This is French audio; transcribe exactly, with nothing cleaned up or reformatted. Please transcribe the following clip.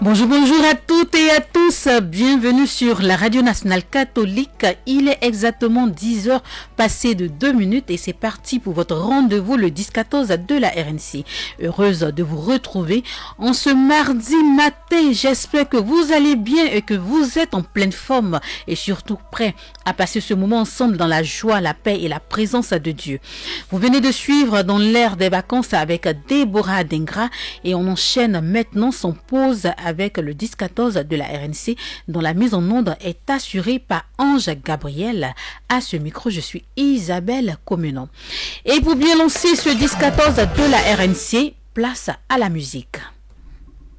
Bonjour, bonjour à toutes et à tous. Bienvenue sur la Radio Nationale Catholique. Il est exactement dix heures passées de deux minutes et c'est parti pour votre rendez-vous le dix quatorze de la R N C. Heureuse de vous retrouver en ce mardi matin. J'espère que vous allez bien et que vous êtes en pleine forme et surtout prêts à passer ce moment ensemble dans la joie, la paix et la présence de Dieu. Vous venez de suivre dans l'ère des vacances avec Déborah Dengra et on enchaîne maintenant son pause avec avec le dix quatorze de la R N C dont la mise en onde est assurée par Ange Gabriel. À ce micro, je suis Isabelle Comenon. Et pour bien lancer ce dix quatorze de la R N C, place à la musique.